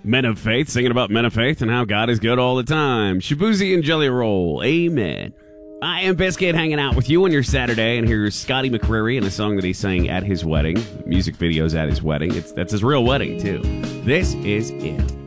Men of Faith, singing about men of faith and how God is good all the time. Shabuzi and Jelly Roll, amen. I am Biscuit, hanging out with you on your Saturday, and here's Scotty McCreery and a song that he sang at his wedding. Music videos at his wedding. That's his real wedding, too. This is it.